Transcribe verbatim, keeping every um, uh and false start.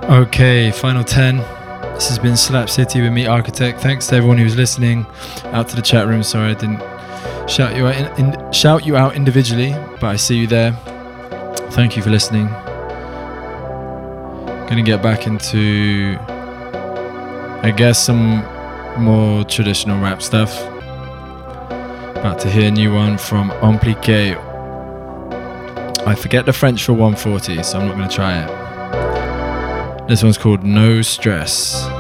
Okay, final ten. This has been Slap City with me, Architect. Thanks to everyone who was listening. Out to the chat room. Sorry I didn't shout you out in, in, shout you out individually, but I see you there. Thank you for listening. Gonna get back into, I guess, some more traditional rap stuff. About to hear a new one from Ampliqué. I forget the French for one forty, so I'm not gonna try it. This one's called No Stress.